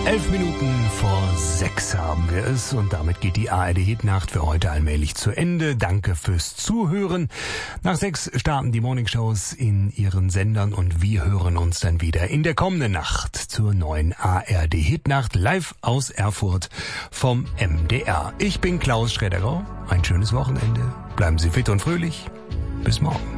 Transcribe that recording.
11:11 haben wir es und damit geht die ARD-Hitnacht für heute allmählich zu Ende. Danke fürs Zuhören. Nach 6 starten die Morningshows in ihren Sendern und wir hören uns dann wieder in der kommenden Nacht zur neuen ARD-Hitnacht live aus Erfurt vom MDR. Ich bin Klaus Schreddergau. Ein schönes Wochenende. Bleiben Sie fit und fröhlich. Bis morgen.